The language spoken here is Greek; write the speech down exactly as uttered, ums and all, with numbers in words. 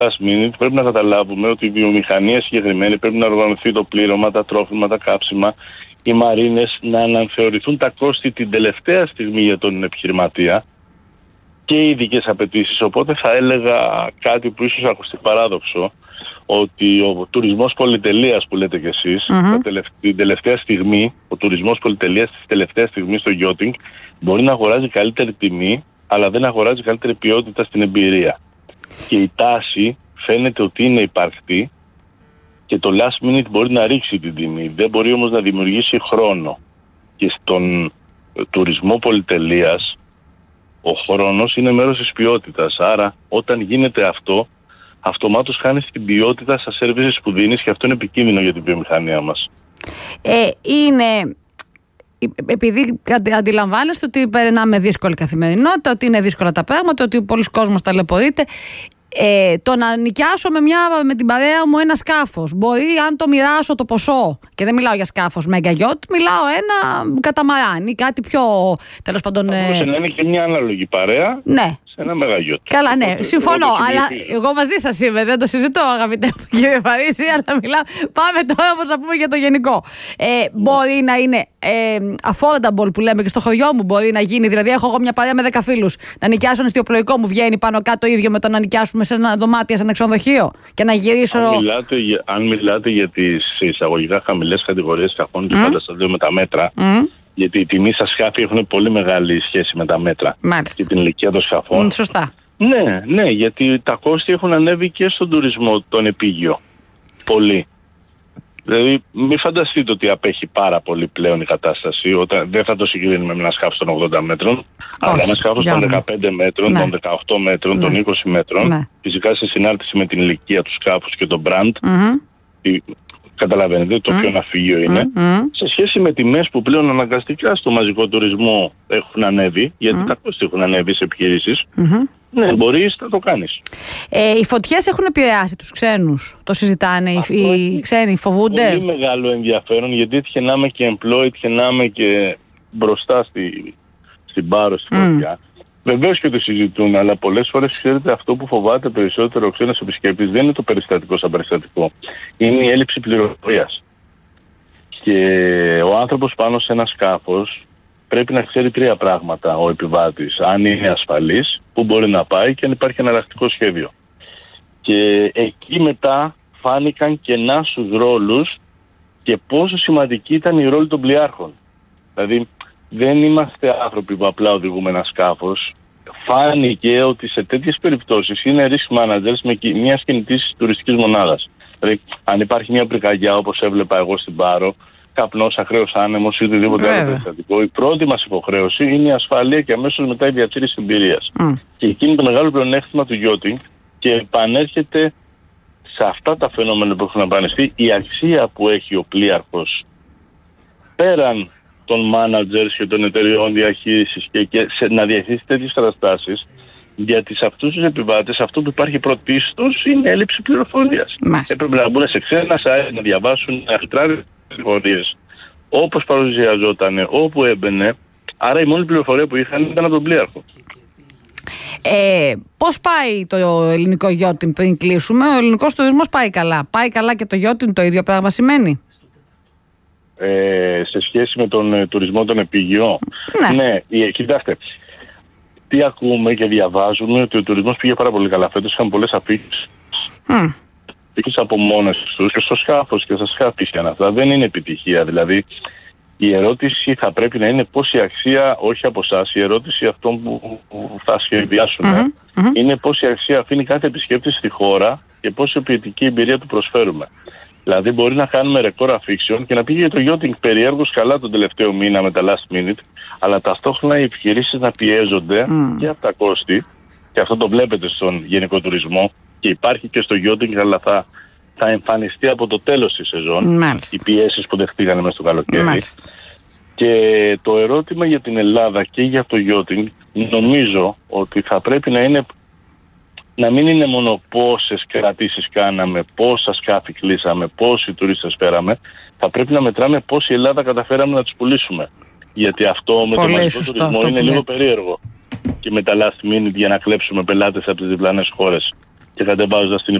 last minute, πρέπει να καταλάβουμε ότι η βιομηχανία συγκεκριμένη πρέπει να οργανωθεί το πλήρωμα, τα τρόφιμα, τα κάψιμα, οι μαρίνες να αναθεωρηθούν τα κόστη την τελευταία στιγμή για τον επιχειρηματία και οι ειδικές απαιτήσεις. Οπότε θα έλεγα κάτι που ίσως ακουστεί παράδοξο, ότι ο τουρισμός πολυτελείας που λέτε κι εσείς, mm-hmm. την τελευταία στιγμή, ο τουρισμός πολυτελείας της τελευταίας στιγμής στο yachting μπορεί να αγοράζει καλύτερη τιμή, αλλά δεν αγοράζει καλύτερη ποιότητα στην εμπειρία. Και η τάση φαίνεται ότι είναι υπαρκτή και το last minute μπορεί να ρίξει την τιμή. Δεν μπορεί όμως να δημιουργήσει χρόνο. Και στον τουρισμό πολυτελείας ο χρόνος είναι μέρος της ποιότητας. Άρα όταν γίνεται αυτό, αυτομάτως χάνεις την ποιότητα στα σερβίσεις που δίνεις και αυτό είναι επικίνδυνο για την βιομηχανία μας. Ε, είναι... Επειδή αντιλαμβάνεστε ότι περνάμε δύσκολη καθημερινότητα, ότι είναι δύσκολα τα πράγματα, ότι πολλοί κόσμος ταλαιπωρείται. Ε, το να νοικιάσω με, μια, με την παρέα μου ένα σκάφος, μπορεί αν το μοιράσω το ποσό, και δεν μιλάω για σκάφος mega yacht, μιλάω ένα καταμαράνι, κάτι πιο τέλος πάντων. Θα μπορούσε να είναι και μια ανάλογη παρέα. Ναι. Σε ένα mega yacht. Καλά, ναι, οπότε, συμφωνώ. Αλλά εγώ μαζί σας είμαι, δεν το συζητώ, αγαπητέ μου κύριε Φαρίσι, αλλά μιλάω. Πάμε τώρα όμως να πούμε για το γενικό. Ε, ναι. Μπορεί να είναι ε, affordable που λέμε και στο χωριό μου, μπορεί να γίνει. Δηλαδή, έχω εγώ μια παρέα με δέκα φίλους. Να νοικιάσω ένα εστιοπλοϊκό μου βγαίνει πάνω κάτω ίδιο με το να νοικιάσουμε σε ένα δωμάτιο, σε ένα ξενοδοχείο και να γυρίσω. Αν μιλάτε, αν μιλάτε για τις εισαγωγικά χαμηλές κατηγορίες σκαφών και mm. πάντα στα δύο με τα μέτρα. Mm. Γιατί οι τιμές στα σκάφη έχουν πολύ μεγάλη σχέση με τα μέτρα. Μάλιστα. Και την ηλικία των σκαφών. Mm, σωστά. Ναι, ναι, γιατί τα κόστη έχουν ανέβει και στον τουρισμό τον επίγειο. Πολύ. Δηλαδή, μην φανταστείτε ότι απέχει πάρα πολύ πλέον η κατάσταση. Όταν δεν θα το συγκρίνουμε με ένα σκάφο των ογδόντα μέτρων, όχι, αλλά ένα σκάφο των δεκαπέντε μέτρων, ναι. των δεκαοκτώ μέτρων, ναι. των είκοσι μέτρων. Ναι. Φυσικά σε συνάρτηση με την ηλικία του σκάφου και το brand. Mm-hmm. Καταλαβαίνετε το mm. ποιο ναυπηγείο είναι. Mm-hmm. Σε σχέση με τιμές που πλέον αναγκαστικά στο μαζικό τουρισμό έχουν ανέβει, γιατί mm. τα κόστη έχουν ανέβει σε επιχειρήσεις, mm-hmm. ναι, μπορείς να το κάνεις. Ε, οι φωτιές έχουν επηρεάσει τους ξένους. Το συζητάνε οι, οι ξένοι, φοβούνται. Πολύ μεγάλο ενδιαφέρον, γιατί έτυχε να είμαι και employed, έτυχε να είμαι και μπροστά στη, στην Πάρο, στη φωτιά. Mm. Βεβαίως και το συζητούν, αλλά πολλές φορές ξέρετε αυτό που φοβάται περισσότερο ο ξένος επισκέπτης δεν είναι το περιστατικό σαν περιστατικό. Είναι η έλλειψη πληροφορίας. Και ο άνθρωπος πάνω σε ένα σκάφος πρέπει να ξέρει τρία πράγματα ο επιβάτης. Αν είναι ασφαλής, πού μπορεί να πάει και αν υπάρχει εναλλακτικό σχέδιο. Και εκεί μετά φάνηκαν κενά στους ρόλους και πόσο σημαντική ήταν η ρόλη των πλοιάρχων. Δηλαδή, δεν είμαστε άνθρωποι που απλά οδηγούμε ένα σκάφος. Φάνηκε ότι σε τέτοιες περιπτώσεις είναι risk managers με μια κινητής τουριστικής μονάδας. Δηλαδή, αν υπάρχει μια πυρκαγιά όπως έβλεπα εγώ στην Πάρο, καπνός, ακραίος άνεμος ή οτιδήποτε άλλο περιστατικό, η πρώτη μας υποχρέωση είναι η ασφάλεια και αμέσως μετά η διατήρηση εμπειρίας. Mm. Και εκεί είναι το μεγάλο πλεονέκτημα του yachting και επανέρχεται σε αυτά τα φαινόμενα που έχουν εμφανιστεί η αξία που έχει ο πλοίαρχος πέραν των managers και των εταιριών διαχείρισης και, και σε, να διαχειρίσει τέτοιες καταστάσεις, γιατί σε αυτούς τους επιβάτες αυτό που υπάρχει πρωτίστως είναι έλλειψη πληροφορίας. Έπρεπε να μπουν σε ξένα site, να διαβάσουν, να filtrάρουν πληροφορίες όπως παρουσιαζόταν, όπου έμπαινε. Άρα η μόνη πληροφορία που είχαν ήταν από τον πλοίαρχο. Ε, πώς πάει το ελληνικό yachting πριν κλείσουμε? Ο ελληνικός τουρισμός πάει καλά. Πάει καλά και το yachting το ίδιο πράγμα σημαίνει? Ε, σε σχέση με τον ε, τουρισμό τον επίγειο. Ναι, ναι ε, κοιτάξτε. Τι ακούμε και διαβάζουμε ότι ο τουρισμός πήγε πάρα πολύ καλά. Φέτος είχαν πολλές αφήξεις. Mm. Αφήξεις από μόνες τους και στο σκάφος και στα σκάφη και αυτά. Δεν είναι επιτυχία. Δηλαδή η ερώτηση θα πρέπει να είναι πόση αξία, όχι από εσάς, η ερώτηση αυτών που θα σχεδιάσουμε mm-hmm. Mm-hmm. είναι πόση αξία αφήνει κάθε επισκέπτη στη χώρα και πόση ποιητική εμπειρία του προσφέρουμε. Δηλαδή μπορεί να κάνουμε ρεκόρ αφήξεων και να πήγε το yachting περιέργως καλά τον τελευταίο μήνα με τα last minute, αλλά ταυτόχρονα οι επιχειρήσεις να πιέζονται mm. και από τα κόστη, και αυτό το βλέπετε στον γενικό τουρισμό και υπάρχει και στο yachting, αλλά θα, θα εμφανιστεί από το τέλος της σεζόν. Μάλιστα. Οι πιέσεις που δεχτήκανε μέσα στο καλοκαίρι. Μάλιστα. Και το ερώτημα για την Ελλάδα και για το yachting νομίζω ότι θα πρέπει να είναι να μην είναι μόνο πόσες κρατήσεις κάναμε, πόσα σκάφη κλείσαμε, πόσοι τουρίστες φέραμε. Θα πρέπει να μετράμε πόση Ελλάδα καταφέραμε να τους πουλήσουμε. Γιατί αυτό με πολύ το μαζικό τουρισμό είναι λίγο περίεργο. Και με τα last minute για να κλέψουμε πελάτες από τις διπλανές χώρες. και κατεβάζοντας την